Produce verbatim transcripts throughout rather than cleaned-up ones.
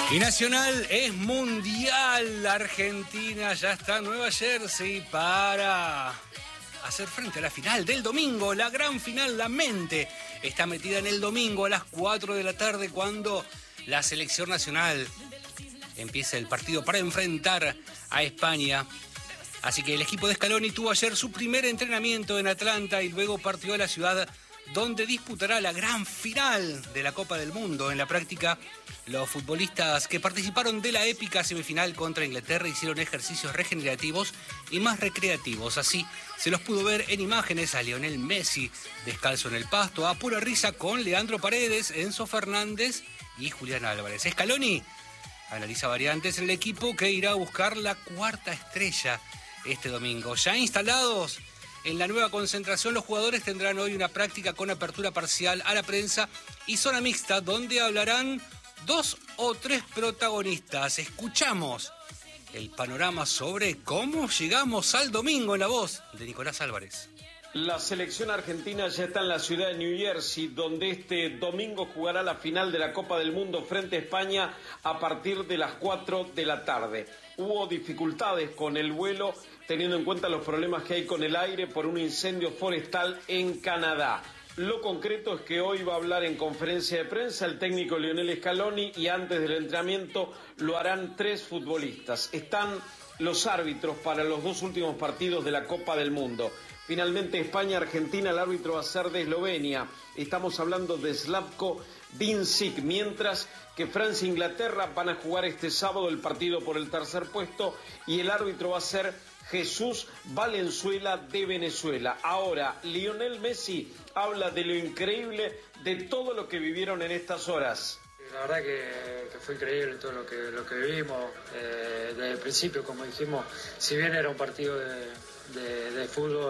Y Nacional es mundial. Argentina ya está en Nueva Jersey para hacer frente a la final del domingo. La gran final, la mente está metida en el domingo a las cuatro de la tarde cuando la selección nacional empieza el partido para enfrentar a España. Así que el equipo de Scaloni tuvo ayer su primer entrenamiento en Atlanta y luego partió a la ciudad donde disputará la gran final de la Copa del Mundo. En la práctica, los futbolistas que participaron de la épica semifinal contra Inglaterra hicieron ejercicios regenerativos y más recreativos. Así se los pudo ver en imágenes a Lionel Messi descalzo en el pasto, a pura risa con Leandro Paredes, Enzo Fernández y Julián Álvarez. Scaloni analiza variantes en el equipo que irá a buscar la cuarta estrella este domingo. Ya instalados en la nueva concentración, los jugadores tendrán hoy una práctica con apertura parcial a la prensa y zona mixta, donde hablarán dos o tres protagonistas. Escuchamos el panorama sobre cómo llegamos al domingo en la voz de Nicolás Álvarez. La selección argentina ya está en la ciudad de New Jersey, donde este domingo jugará la final de la Copa del Mundo frente a España a partir de las cuatro de la tarde. Hubo dificultades con el vuelo, teniendo en cuenta los problemas que hay con el aire por un incendio forestal en Canadá. Lo concreto es que hoy va a hablar en conferencia de prensa el técnico Lionel Scaloni y antes del entrenamiento lo harán tres futbolistas. Están los árbitros para los dos últimos partidos de la Copa del Mundo. Finalmente España-Argentina, el árbitro va a ser de Eslovenia. Estamos hablando de Slavko Vincic, mientras que Francia e Inglaterra van a jugar este sábado el partido por el tercer puesto y el árbitro va a ser Jesús Valenzuela de Venezuela. Ahora, Lionel Messi habla de lo increíble de todo lo que vivieron en estas horas. La verdad que, que fue increíble todo lo que, lo que vivimos. Eh, desde el principio, como dijimos, si bien era un partido de, de, de fútbol,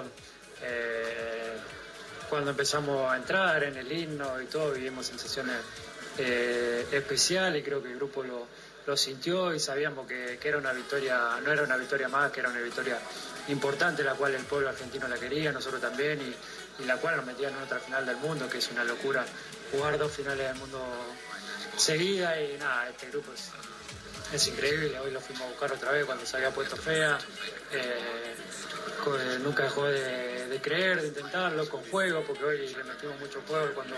eh, cuando empezamos a entrar en el himno y todo, vivimos sensaciones eh, especiales y creo que el grupo lo, lo sintió y sabíamos que, que era una victoria, no era una victoria más, que era una victoria importante, la cual el pueblo argentino la quería, nosotros también, y, y la cual nos metían en otra final del mundo, que es una locura jugar dos finales del mundo seguida y nada, este grupo es, es increíble. Hoy lo fuimos a buscar otra vez cuando se había puesto fea, eh, nunca dejó de, de creer, de intentarlo con juego, porque hoy le metimos mucho juego cuando,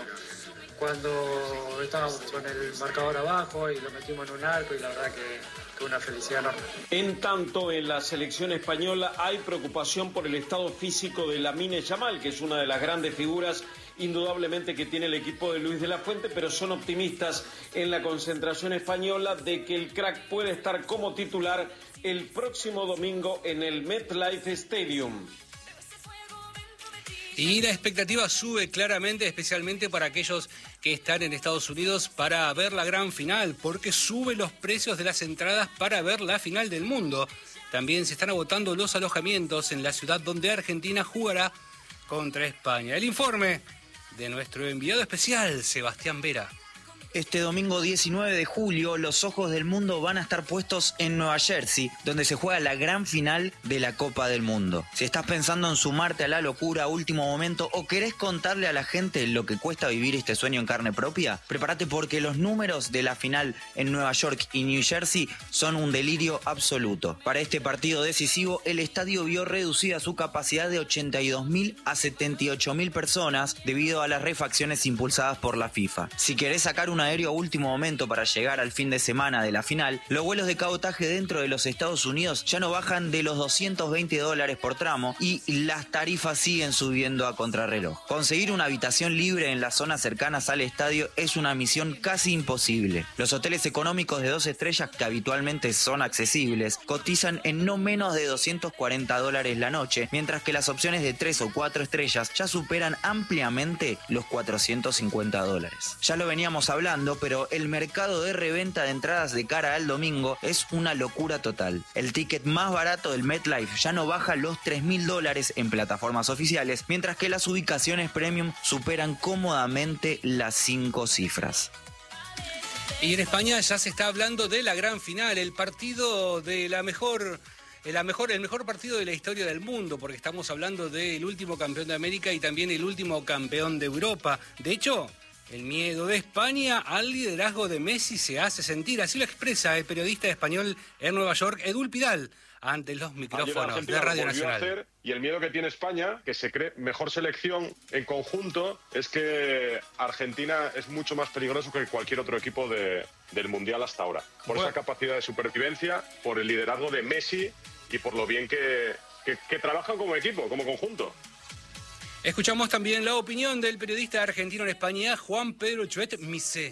cuando estábamos con el marcador abajo y lo metimos en un arco y la verdad que, que una felicidad enorme. En tanto, en la selección española hay preocupación por el estado físico de Lamine Yamal, que es una de las grandes figuras indudablemente que tiene el equipo de Luis de la Fuente, pero son optimistas en la concentración española de que el crack puede estar como titular el próximo domingo en el MetLife Stadium. Y la expectativa sube claramente, especialmente para aquellos que están en Estados Unidos para ver la gran final, porque suben los precios de las entradas para ver la final del mundo. También se están agotando los alojamientos en la ciudad donde Argentina jugará contra España. El informe de nuestro enviado especial, Sebastián Vera. Este domingo diecinueve de julio, los ojos del mundo van a estar puestos en Nueva Jersey, donde se juega la gran final de la Copa del Mundo. Si estás pensando en sumarte a la locura a último momento o querés contarle a la gente lo que cuesta vivir este sueño en carne propia, prepárate porque los números de la final en Nueva York y New Jersey son un delirio absoluto. Para este partido decisivo, el estadio vio reducida su capacidad de ochenta y dos mil a setenta y ocho mil personas debido a las refacciones impulsadas por la FIFA. Si querés sacar un aéreo a último momento para llegar al fin de semana de la final, los vuelos de cabotaje dentro de los Estados Unidos ya no bajan de los doscientos veinte dólares por tramo y las tarifas siguen subiendo a contrarreloj. Conseguir una habitación libre en las zonas cercanas al estadio es una misión casi imposible. Los hoteles económicos de dos estrellas, que habitualmente son accesibles, cotizan en no menos de doscientos cuarenta dólares la noche, mientras que las opciones de tres o cuatro estrellas ya superan ampliamente los cuatrocientos cincuenta dólares. Ya lo veníamos hablando, pero el mercado de reventa de entradas de cara al domingo es una locura total. El ticket más barato del MetLife ya no baja los tres mil dólares en plataformas oficiales, mientras que las ubicaciones premium superan cómodamente las cinco cifras. Y en España ya se está hablando de la gran final, el partido de la mejor... La mejor, el mejor partido de la historia del mundo, porque estamos hablando del último campeón de América y también el último campeón de Europa. De hecho, El miedo de España al liderazgo de Messi se hace sentir. Así lo expresa el periodista español en Nueva York, Edul Pidal, ante los micrófonos de Radio Nacional. Hacer, y el miedo que tiene España, que se cree mejor selección en conjunto, es que Argentina es mucho más peligroso que cualquier otro equipo de, del Mundial hasta ahora. Por bueno. esa capacidad de supervivencia, por el liderazgo de Messi y por lo bien que, que, que trabajan como equipo, como conjunto. Escuchamos también la opinión del periodista argentino en España, Juan Pedro Chuet Misé.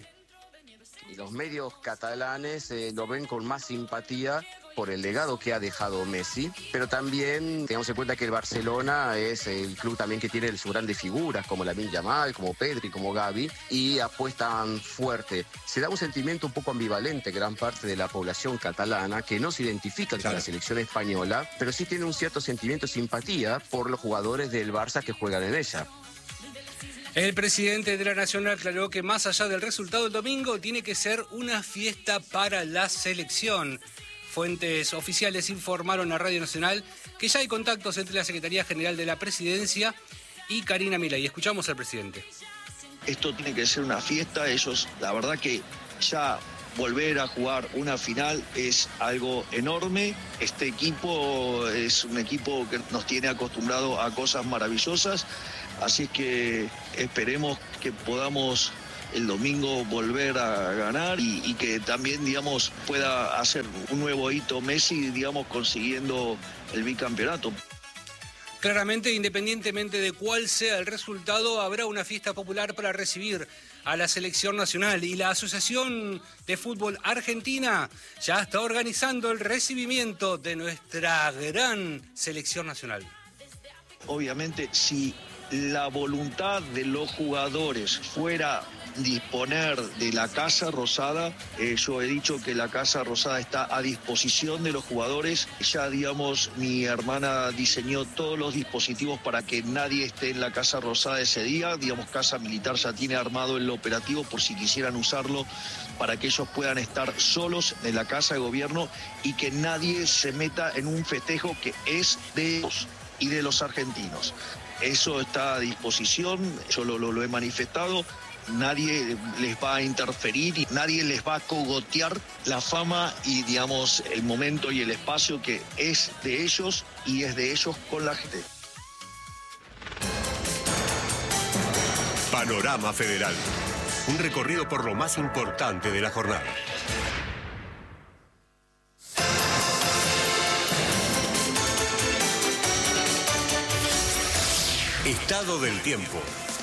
Y los medios catalanes eh, lo ven con más simpatía por el legado que ha dejado Messi, pero también tengamos en cuenta que el Barcelona es el club también que tiene sus grandes figuras, como Lamine Yamal, como Pedri, como Gavi, y apuestan fuerte. Se da un sentimiento un poco ambivalente gran parte de la población catalana, que no se identifican con la selección española, pero sí tiene un cierto sentimiento de simpatía por los jugadores del Barça que juegan en ella. El presidente de la Nación aclaró que más allá del resultado del domingo, tiene que ser una fiesta para la selección. Fuentes oficiales informaron a Radio Nacional que ya hay contactos entre la Secretaría General de la Presidencia y Karina Milei. Escuchamos al presidente. Esto tiene que ser una fiesta. Ellos, la verdad que ya volver a jugar una final es algo enorme. Este equipo es un equipo que nos tiene acostumbrado a cosas maravillosas. Así que esperemos que podamos el domingo volver a ganar y, y que también, digamos, pueda hacer un nuevo hito Messi, digamos, consiguiendo el bicampeonato. Claramente, independientemente de cuál sea el resultado, habrá una fiesta popular para recibir a la selección nacional, y la Asociación de Fútbol Argentina ya está organizando el recibimiento de nuestra gran selección nacional. Obviamente, si la voluntad de los jugadores fuera disponer de la Casa Rosada, eh, yo he dicho que la Casa Rosada está a disposición de los jugadores. Ya, digamos, mi hermana diseñó todos los dispositivos para que nadie esté en la Casa Rosada ese día. Digamos, Casa Militar ya tiene armado el operativo por si quisieran usarlo, para que ellos puedan estar solos en la Casa de Gobierno y que nadie se meta en un festejo que es de ellos y de los argentinos. Eso está a disposición, yo lo, lo, lo he manifestado. Nadie les va a interferir y nadie les va a cogotear la fama y, digamos, el momento y el espacio que es de ellos y es de ellos con la gente. Panorama Federal. Un recorrido por lo más importante de la jornada. Estado del tiempo.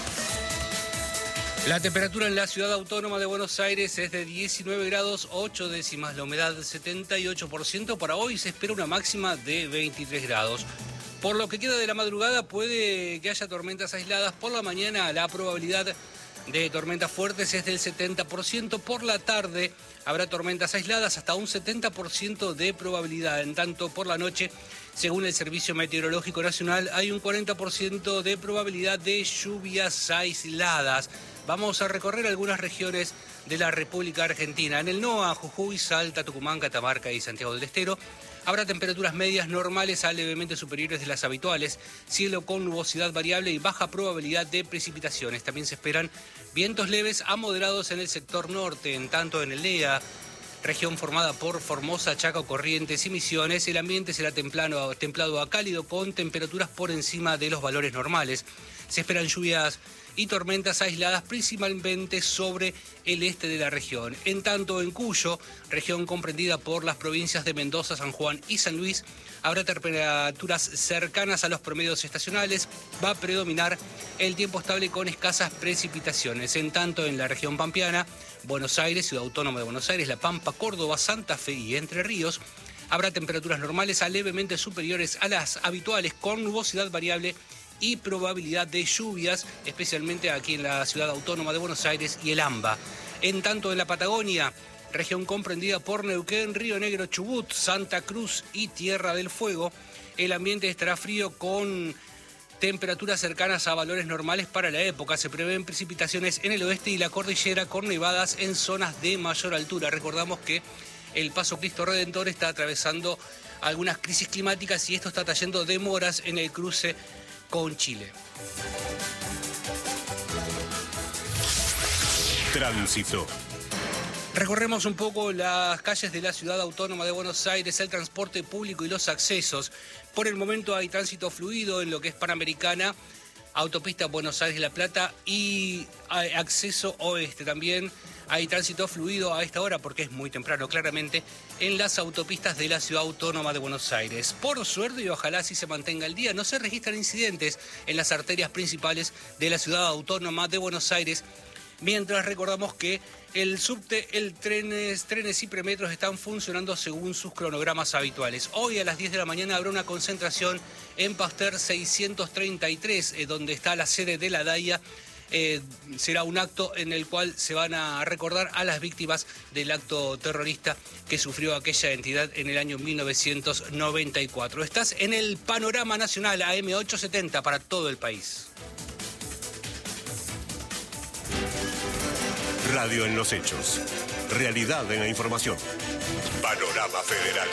La temperatura en la ciudad autónoma de Buenos Aires es de diecinueve grados ocho décimas, la humedad setenta y ocho por ciento. Para hoy se espera una máxima de veintitrés grados. Por lo que queda de la madrugada puede que haya tormentas aisladas. Por la mañana la probabilidad de tormentas fuertes es del setenta por ciento. Por la tarde habrá tormentas aisladas, hasta un setenta por ciento de probabilidad. En tanto, por la noche, según el Servicio Meteorológico Nacional, hay un cuarenta por ciento de probabilidad de lluvias aisladas. Vamos a recorrer algunas regiones de la República Argentina. En el NOA, Jujuy, Salta, Tucumán, Catamarca y Santiago del Estero habrá temperaturas medias normales a levemente superiores de las habituales, cielo con nubosidad variable y baja probabilidad de precipitaciones. También se esperan vientos leves a moderados en el sector norte. En tanto, en el N E A, región formada por Formosa, Chaco, Corrientes y Misiones, el ambiente será templado, templado a cálido con temperaturas por encima de los valores normales. Se esperan lluvias y tormentas aisladas principalmente sobre el este de la región. En tanto, en Cuyo, región comprendida por las provincias de Mendoza, San Juan y San Luis, habrá temperaturas cercanas a los promedios estacionales. Va a predominar el tiempo estable con escasas precipitaciones. En tanto, en la región pampeana, Buenos Aires, Ciudad Autónoma de Buenos Aires, La Pampa, Córdoba, Santa Fe y Entre Ríos, habrá temperaturas normales a levemente superiores a las habituales con nubosidad variable y probabilidad de lluvias, especialmente aquí en la Ciudad Autónoma de Buenos Aires y el AMBA. En tanto, en la Patagonia, región comprendida por Neuquén, Río Negro, Chubut, Santa Cruz y Tierra del Fuego, el ambiente estará frío con temperaturas cercanas a valores normales para la época. Se prevén precipitaciones en el oeste y la cordillera con nevadas en zonas de mayor altura. Recordamos que el Paso Cristo Redentor está atravesando algunas crisis climáticas y esto está trayendo demoras en el cruce con Chile. Tránsito. Recorremos un poco las calles de la Ciudad Autónoma de Buenos Aires, el transporte público y los accesos. Por el momento hay tránsito fluido en lo que es Panamericana, autopista Buenos Aires-La Plata y acceso oeste también. Hay tránsito fluido a esta hora porque es muy temprano, claramente, en las autopistas de la Ciudad Autónoma de Buenos Aires. Por suerte, y ojalá así se mantenga el día, no se registran incidentes en las arterias principales de la Ciudad Autónoma de Buenos Aires, mientras recordamos que el subte, el trenes, trenes y premetros están funcionando según sus cronogramas habituales. Hoy a las diez de la mañana habrá una concentración en Pasteur seiscientos treinta y tres, eh, donde está la sede de la DAIA. Eh, será un acto en el cual se van a recordar a las víctimas del acto terrorista que sufrió aquella entidad en el año mil novecientos noventa y cuatro. Estás en el Panorama Nacional A M ochocientos setenta para todo el país. Radio en los hechos. Realidad en la información. Panorama Federal.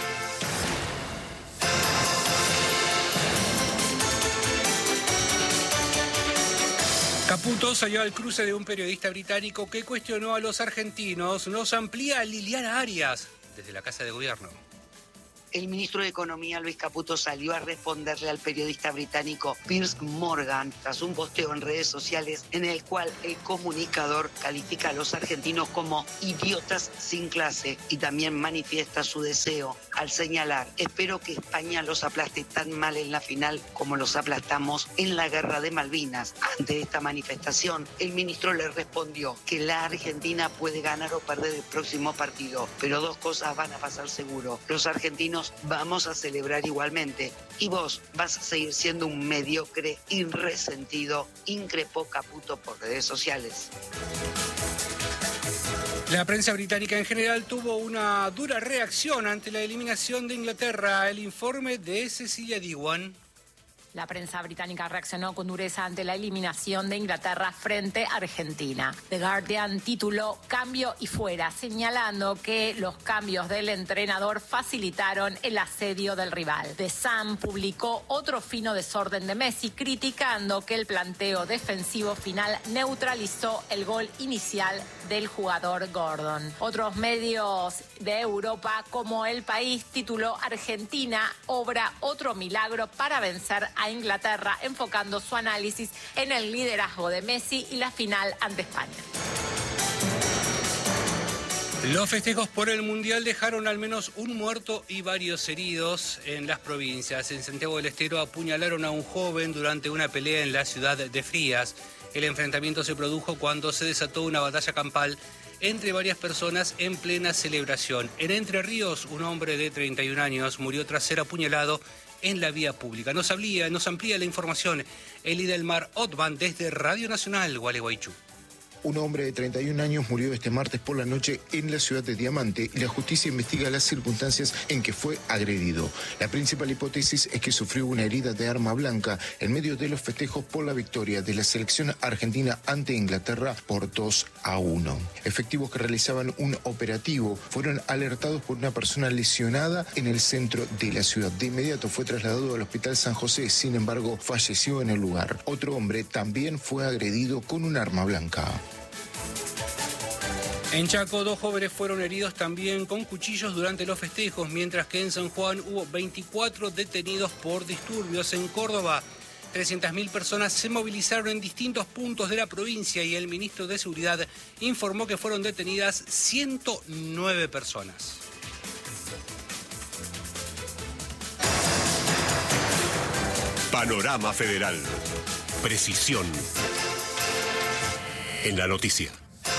Caputo salió al cruce de un periodista británico que cuestionó a los argentinos. Nos amplía Liliana Arias desde la Casa de Gobierno. El ministro de Economía, Luis Caputo, salió a responderle al periodista británico Piers Morgan tras un posteo en redes sociales en el cual el comunicador califica a los argentinos como idiotas sin clase y también manifiesta su deseo al señalar: espero que España los aplaste tan mal en la final como los aplastamos en la guerra de Malvinas. Ante esta manifestación, el ministro le respondió que la Argentina puede ganar o perder el próximo partido, pero dos cosas van a pasar seguro: los argentinos vamos a celebrar igualmente y vos vas a seguir siendo un mediocre y resentido, increpó Caputo por redes sociales. La prensa británica en general tuvo una dura reacción ante la eliminación de Inglaterra. El informe de Cecilia Diwan. La prensa británica reaccionó con dureza ante la eliminación de Inglaterra frente a Argentina. The Guardian tituló "Cambio y fuera", señalando que los cambios del entrenador facilitaron el asedio del rival. The Sun publicó otro fino desorden de Messi, criticando que el planteo defensivo final neutralizó el gol inicial del jugador Gordon. Otros medios de Europa, como El País, tituló "Argentina obra otro milagro para vencer a Inglaterra", enfocando su análisis en el liderazgo de Messi y la final ante España. Los festejos por el Mundial dejaron al menos un muerto y varios heridos en las provincias. En Santiago del Estero apuñalaron a un joven durante una pelea en la ciudad de Frías. El enfrentamiento se produjo cuando se desató una batalla campal entre varias personas en plena celebración. En Entre Ríos, un hombre de treinta y un años murió tras ser apuñalado en la vía pública. Nos amplía, nos amplía la información Elidelmar Otvan desde Radio Nacional Gualeguaychú. Un hombre de treinta y un años murió este martes por la noche en la ciudad de Diamante y la justicia investiga las circunstancias en que fue agredido. La principal hipótesis es que sufrió una herida de arma blanca en medio de los festejos por la victoria de la selección argentina ante Inglaterra por dos a uno. Efectivos que realizaban un operativo fueron alertados por una persona lesionada en el centro de la ciudad. De inmediato fue trasladado al Hospital San José, sin embargo falleció en el lugar. Otro hombre también fue agredido con un arma blanca. En Chaco, dos jóvenes fueron heridos también con cuchillos durante los festejos, mientras que en San Juan hubo veinticuatro detenidos por disturbios. En Córdoba, trescientas mil personas se movilizaron en distintos puntos de la provincia y el ministro de Seguridad informó que fueron detenidas ciento nueve personas. Panorama Federal. Precisión en la noticia.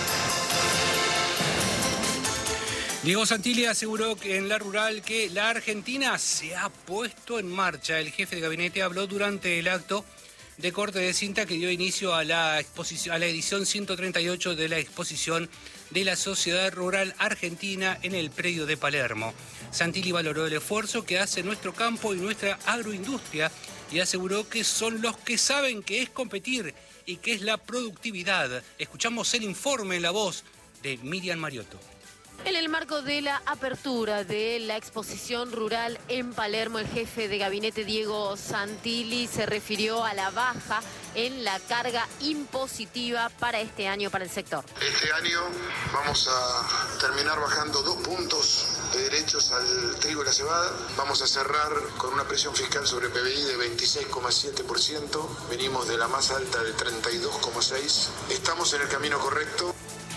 Diego Santilli aseguró que en la rural que la Argentina se ha puesto en marcha. El jefe de gabinete habló durante el acto de corte de cinta que dio inicio a la, exposición, a la edición ciento treinta y ocho de la exposición de la Sociedad Rural Argentina en el predio de Palermo. Santilli valoró el esfuerzo que hace nuestro campo y nuestra agroindustria y aseguró que son los que saben qué es competir y qué es la productividad. Escuchamos el informe en la voz de Miriam Mariotto. En el marco de la apertura de la exposición rural en Palermo, el jefe de gabinete Diego Santilli se refirió a la baja en la carga impositiva para este año para el sector. Este año vamos a terminar bajando dos puntos de derechos al trigo y la cebada. Vamos a cerrar con una presión fiscal sobre P B I de veintiséis coma siete por ciento. Venimos de la más alta de treinta y dos coma seis por ciento. Estamos en el camino correcto.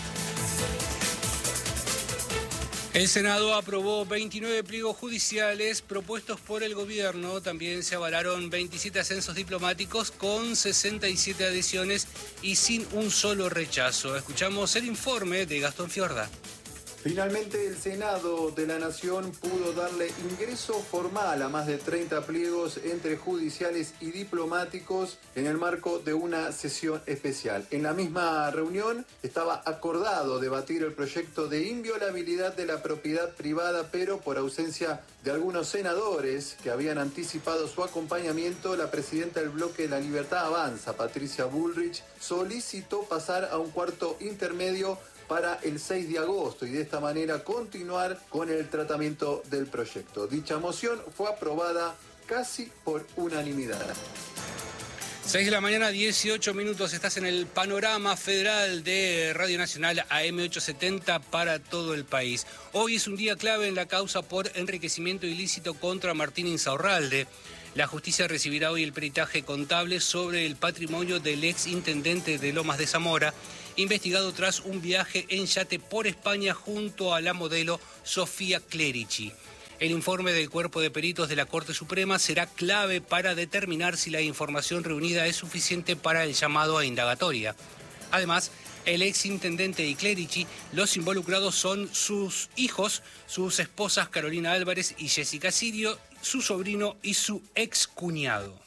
El Senado aprobó veintinueve pliegos judiciales propuestos por el gobierno. También se avalaron veintisiete ascensos diplomáticos con sesenta y siete adhesiones y sin un solo rechazo. Escuchamos el informe de Gastón Fiorda. Finalmente, el Senado de la Nación pudo darle ingreso formal a más de treinta pliegos entre judiciales y diplomáticos en el marco de una sesión especial. En la misma reunión estaba acordado debatir el proyecto de inviolabilidad de la propiedad privada, pero por ausencia de algunos senadores que habían anticipado su acompañamiento, la presidenta del bloque La Libertad Avanza, Patricia Bullrich, solicitó pasar a un cuarto intermedio para el seis de agosto y de esta manera continuar con el tratamiento del proyecto. Dicha moción fue aprobada casi por unanimidad. seis de la mañana, dieciocho minutos, estás en el panorama federal de Radio Nacional A M ochocientos setenta para todo el país. Hoy es un día clave en la causa por enriquecimiento ilícito contra Martín Insaurralde. La justicia recibirá hoy el peritaje contable sobre el patrimonio del ex intendente de Lomas de Zamora, investigado tras un viaje en yate por España junto a la modelo Sofía Clerici. El informe del Cuerpo de Peritos de la Corte Suprema será clave para determinar si la información reunida es suficiente para el llamado a indagatoria. Además, el ex intendente y Clerici, los involucrados son sus hijos, sus esposas Carolina Álvarez y Jessica Sirio, su sobrino y su ex cuñado.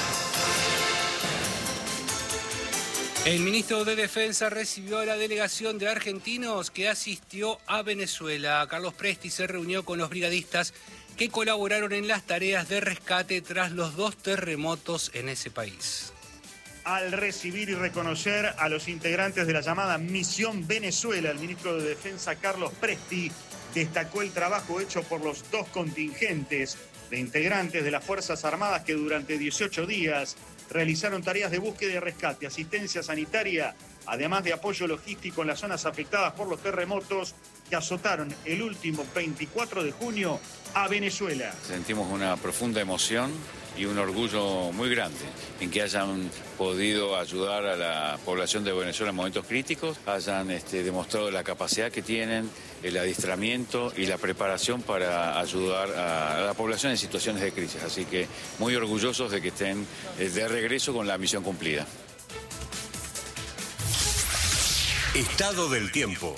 El ministro de Defensa recibió a la delegación de argentinos que asistió a Venezuela. Carlos Presti se reunió con los brigadistas que colaboraron en las tareas de rescate tras los dos terremotos en ese país. Al recibir y reconocer a los integrantes de la llamada Misión Venezuela, el ministro de Defensa Carlos Presti destacó el trabajo hecho por los dos contingentes de integrantes de las Fuerzas Armadas que durante dieciocho días realizaron tareas de búsqueda y rescate, asistencia sanitaria, además de apoyo logístico en las zonas afectadas por los terremotos que azotaron el último veinticuatro de junio a Venezuela. Sentimos una profunda emoción y un orgullo muy grande en que hayan podido ayudar a la población de Venezuela en momentos críticos, hayan este, demostrado la capacidad que tienen, el adiestramiento y la preparación para ayudar a la población en situaciones de crisis. Así que muy orgullosos de que estén de regreso con la misión cumplida. Estado del tiempo.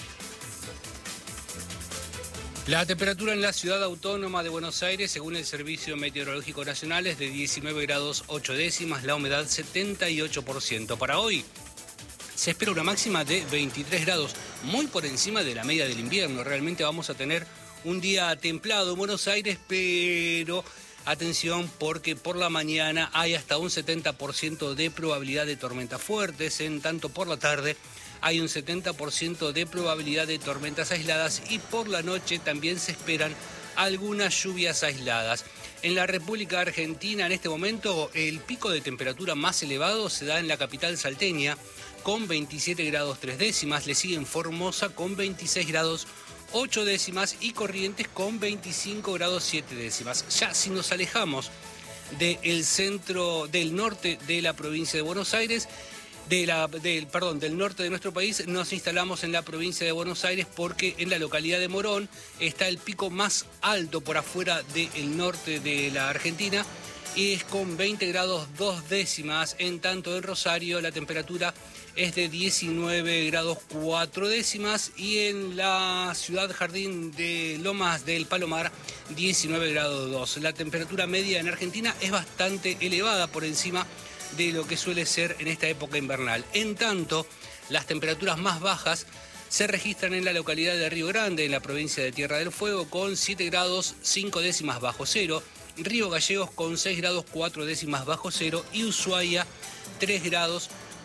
La temperatura en la ciudad autónoma de Buenos Aires, según el Servicio Meteorológico Nacional, es de diecinueve grados ocho décimas, la humedad setenta y ocho por ciento. Para hoy se espera una máxima de veintitrés grados, muy por encima de la media del invierno. Realmente vamos a tener un día templado en Buenos Aires, pero atención porque por la mañana hay hasta un setenta por ciento de probabilidad de tormentas fuertes, en tanto por la tarde hay un setenta por ciento de probabilidad de tormentas aisladas y por la noche también se esperan algunas lluvias aisladas. En la República Argentina en este momento el pico de temperatura más elevado se da en la capital salteña con veintisiete grados tres décimas, le siguen Formosa con veintiséis grados ocho décimas y Corrientes con veinticinco grados siete décimas. Ya si nos alejamos del centro, del norte de la provincia de Buenos Aires, De la, del, perdón, del norte de nuestro país, nos instalamos en la provincia de Buenos Aires porque en la localidad de Morón está el pico más alto por afuera del norte de la Argentina y es con veinte grados dos décimas. En tanto en Rosario la temperatura es de diecinueve grados cuatro décimas y en la ciudad jardín de Lomas del Palomar diecinueve grados dos. La temperatura media en Argentina es bastante elevada por encima de lo que suele ser en esta época invernal. En tanto, las temperaturas más bajas se registran en la localidad de Río Grande, en la provincia de Tierra del Fuego, con siete grados cinco décimas bajo cero, Río Gallegos con seis grados cuatro décimas bajo cero y Ushuaia tres grados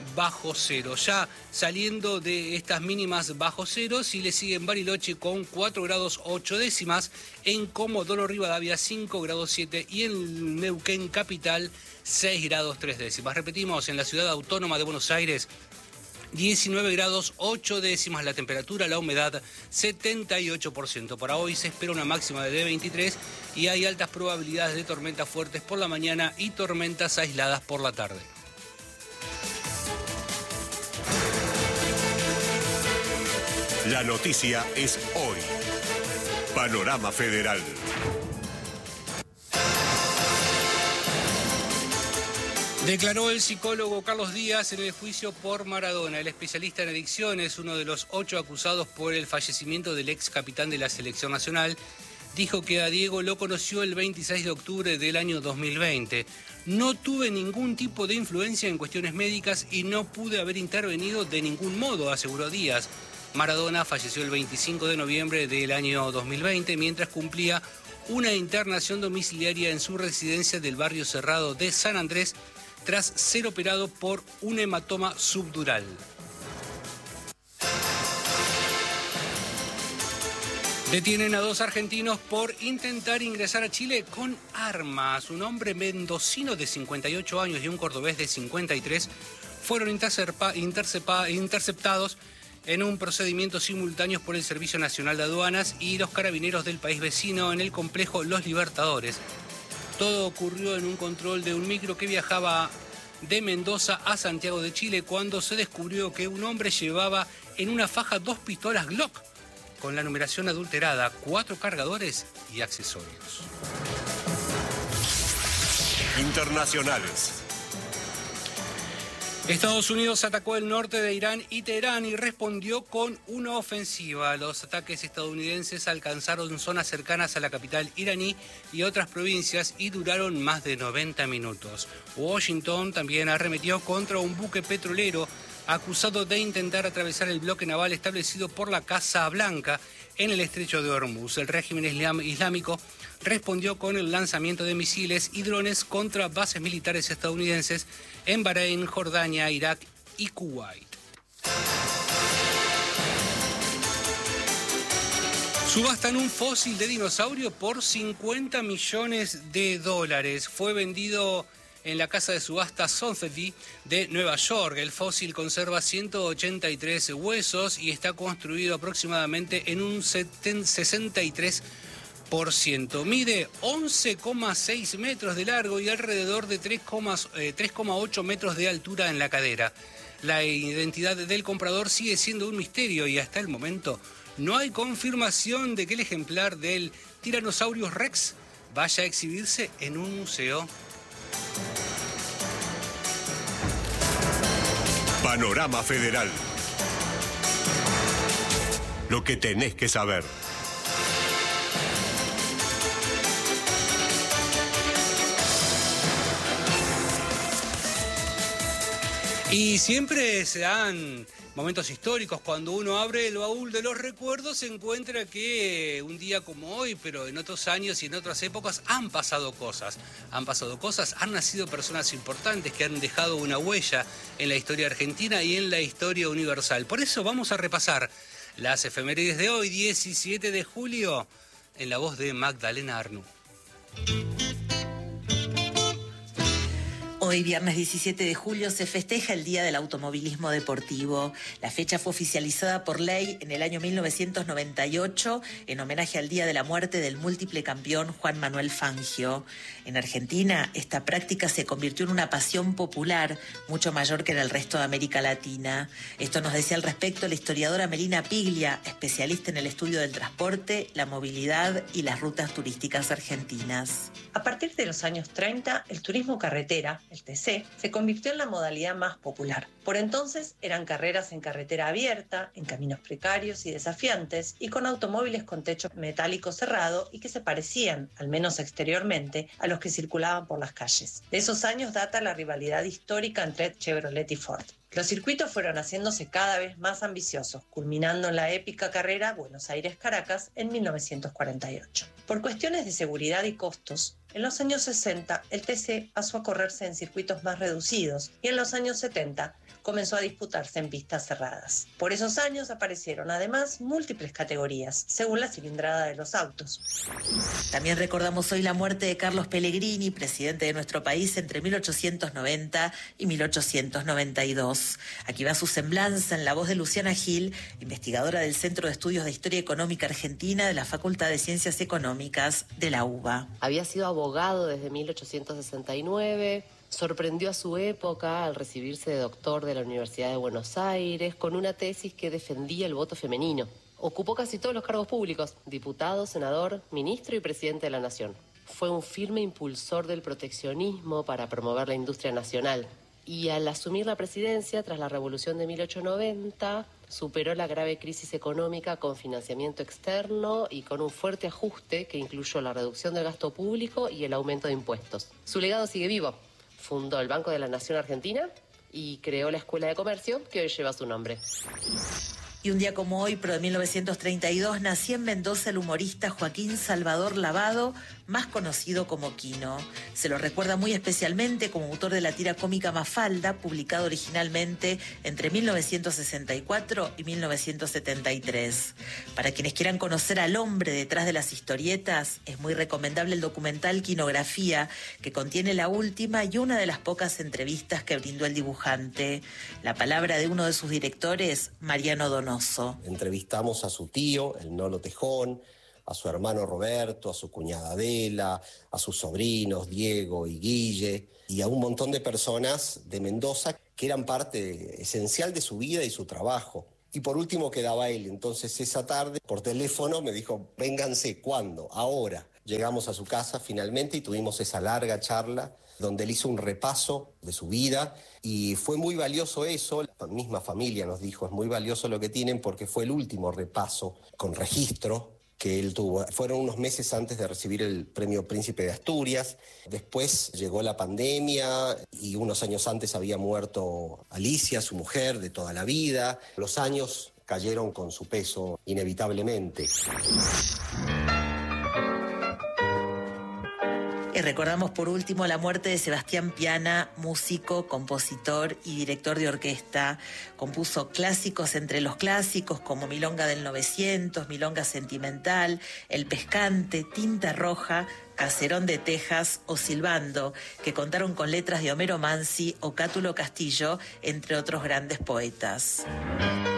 bajo cero. Ya saliendo de estas mínimas bajo cero, si le siguen Bariloche con cuatro grados ocho décimas, en Comodoro Rivadavia cinco grados siete y en Neuquén Capital seis grados tres décimas. Repetimos, en la ciudad autónoma de Buenos Aires diecinueve grados ocho décimas la temperatura, la humedad setenta y ocho por ciento. Para hoy se espera una máxima de veintitrés y hay altas probabilidades de tormentas fuertes por la mañana y tormentas aisladas por la tarde. La noticia es hoy. Panorama Federal. Declaró el psicólogo Carlos Díaz en el juicio por Maradona. El especialista en adicciones, uno de los ocho acusados por el fallecimiento del ex capitán de la selección nacional, dijo que a Diego lo conoció el veintiséis de octubre del año dos mil veinte. No tuve ningún tipo de influencia en cuestiones médicas y no pude haber intervenido de ningún modo, aseguró Díaz. Maradona falleció el veinticinco de noviembre del año dos mil veinte mientras cumplía una internación domiciliaria en su residencia del barrio Cerrado de San Andrés, tras ser operado por un hematoma subdural. Detienen a dos argentinos por intentar ingresar a Chile con armas. Un hombre mendocino de cincuenta y ocho años y un cordobés de cincuenta y tres fueron intercepta, intercepta, interceptados en un procedimiento simultáneo por el Servicio Nacional de Aduanas y los carabineros del país vecino en el complejo Los Libertadores. Todo ocurrió en un control de un micro que viajaba de Mendoza a Santiago de Chile cuando se descubrió que un hombre llevaba en una faja dos pistolas Glock con la numeración adulterada, cuatro cargadores y accesorios. Internacionales. Estados Unidos atacó el norte de Irán y Teherán y respondió con una ofensiva. Los ataques estadounidenses alcanzaron zonas cercanas a la capital iraní y otras provincias y duraron más de noventa minutos. Washington también arremetió contra un buque petrolero acusado de intentar atravesar el bloque naval establecido por la Casa Blanca en el estrecho de Hormuz. El régimen islámico respondió con el lanzamiento de misiles y drones contra bases militares estadounidenses en Bahrein, Jordania, Irak y Kuwait. Subastan un fósil de dinosaurio por cincuenta millones de dólares. Fue vendido en la casa de subasta Sotheby's de Nueva York. El fósil conserva ciento ochenta y tres huesos y está construido aproximadamente en un sesenta y tres por ciento. Mide once coma seis metros de largo y alrededor de tres coma ocho metros de altura en la cadera. La identidad del comprador sigue siendo un misterio y hasta el momento no hay confirmación de que el ejemplar del Tyrannosaurus Rex vaya a exhibirse en un museo. Panorama Federal. Lo que tenés que saber. Y siempre se dan momentos históricos. Cuando uno abre el baúl de los recuerdos, se encuentra que un día como hoy, pero en otros años y en otras épocas, han pasado cosas. Han pasado cosas, han nacido personas importantes que han dejado una huella en la historia argentina y en la historia universal. Por eso vamos a repasar las efemérides de hoy, diecisiete de julio, en la voz de Magdalena Arnú. Hoy, viernes diecisiete de julio, se festeja el Día del Automovilismo Deportivo. La fecha fue oficializada por ley en el año mil novecientos noventa y ocho en homenaje al día de la muerte del múltiple campeón Juan Manuel Fangio. En Argentina, esta práctica se convirtió en una pasión popular mucho mayor que en el resto de América Latina. Esto nos decía al respecto la historiadora Melina Piglia, especialista en el estudio del transporte, la movilidad y las rutas turísticas argentinas. A partir de los años treinta, el turismo carretera, el T C, se convirtió en la modalidad más popular. Por entonces eran carreras en carretera abierta, en caminos precarios y desafiantes, y con automóviles con techo metálico cerrado y que se parecían, al menos exteriormente, a los que circulaban por las calles. De esos años data la rivalidad histórica entre Chevrolet y Ford. Los circuitos fueron haciéndose cada vez más ambiciosos, culminando en la épica carrera Buenos Aires-Caracas en mil novecientos cuarenta y ocho. Por cuestiones de seguridad y costos, en los años sesenta el T C pasó a correrse en circuitos más reducidos y en los años setenta comenzó a disputarse en pistas cerradas. Por esos años aparecieron además múltiples categorías, según la cilindrada de los autos. También recordamos hoy la muerte de Carlos Pellegrini, presidente de nuestro país entre mil ochocientos noventa y mil ochocientos noventa y dos. Aquí va su semblanza en la voz de Luciana Gil, investigadora del Centro de Estudios de Historia Económica Argentina de la Facultad de Ciencias Económicas de la U B A. Había sido abogado desde mil ochocientos sesenta y nueve, sorprendió a su época al recibirse de doctor de la Universidad de Buenos Aires con una tesis que defendía el voto femenino. Ocupó casi todos los cargos públicos, diputado, senador, ministro y presidente de la Nación. Fue un firme impulsor del proteccionismo para promover la industria nacional. Y al asumir la presidencia tras la Revolución de mil ochocientos noventa, superó la grave crisis económica con financiamiento externo y con un fuerte ajuste que incluyó la reducción del gasto público y el aumento de impuestos. Su legado sigue vivo. Fundó el Banco de la Nación Argentina y creó la Escuela de Comercio, que hoy lleva su nombre. Y un día como hoy, pero de mil novecientos treinta y dos, nació en Mendoza el humorista Joaquín Salvador Lavado, más conocido como Quino. Se lo recuerda muy especialmente como autor de la tira cómica Mafalda, publicado originalmente entre mil novecientos sesenta y cuatro y mil novecientos setenta y tres. Para quienes quieran conocer al hombre detrás de las historietas, es muy recomendable el documental Quinografía, que contiene la última y una de las pocas entrevistas que brindó el dibujante. La palabra de uno de sus directores, Mariano Donoso. Entrevistamos a su tío, el Nolo Tejón, a su hermano Roberto, a su cuñada Adela, a sus sobrinos Diego y Guille, y a un montón de personas de Mendoza que eran parte esencial de su vida y su trabajo. Y por último quedaba él. Entonces esa tarde por teléfono me dijo, vénganse, ¿cuándo? Ahora. Llegamos a su casa finalmente y tuvimos esa larga charla donde él hizo un repaso de su vida y fue muy valioso eso. La misma familia nos dijo, es muy valioso lo que tienen porque fue el último repaso con registro que él tuvo. Fueron unos meses antes de recibir el premio Príncipe de Asturias. Después llegó la pandemia y unos años antes había muerto Alicia, su mujer de toda la vida. Los años cayeron con su peso inevitablemente. Y recordamos por último la muerte de Sebastián Piana, músico, compositor y director de orquesta. Compuso clásicos entre los clásicos como Milonga del novecientos, Milonga Sentimental, El Pescante, Tinta Roja, Caserón de Texas o Silbando, que contaron con letras de Homero Mansi o Cátulo Castillo, entre otros grandes poetas.